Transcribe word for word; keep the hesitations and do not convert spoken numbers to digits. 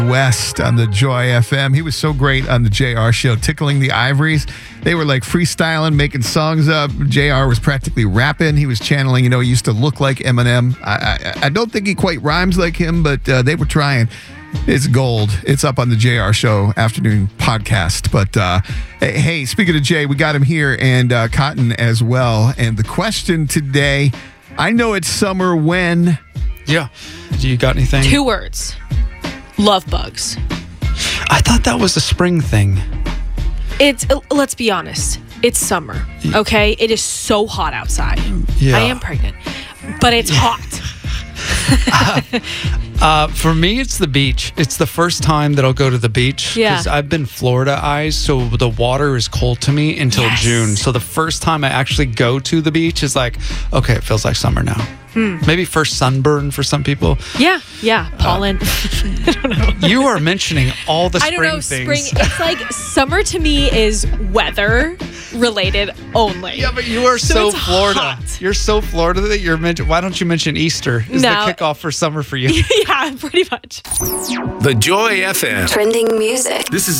West on the Joy F M. He was so great on the J R show, tickling the ivories. They were like freestyling, making songs up. J R was practically rapping. He was channeling, you know, he used to look like Eminem. I, I, I don't think he quite rhymes like him, but uh, they were trying. It's gold. It's up on the J R Show afternoon podcast. But uh, hey, speaking of Jay, we got him here and uh, Cotton as well. And the question today, I know it's summer when... Yeah. Do you got anything? Two words. Love bugs. I thought that was a spring thing. It's, let's be honest, it's summer, okay? It is so hot outside. Yeah. I am pregnant, but it's hot. uh, uh, for me, it's the beach. It's the first time that I'll go to the beach. Yeah. Because I've been Florida eyes, so the water is cold to me until Yes. June. So the first time I actually go to the beach is like, okay, it feels like summer now. Hmm. Maybe first sunburn for some people. Yeah, yeah, pollen. Uh, I don't know. You are mentioning all the spring I don't know, things. spring, it's like summer to me is weather related only. Yeah, but you are So so, it's Florida. hot. You're so Florida that you're mentioning. Why don't you mention Easter? Is No. the kickoff for summer for you? Yeah, pretty much. The Joy F M. Trending music. This is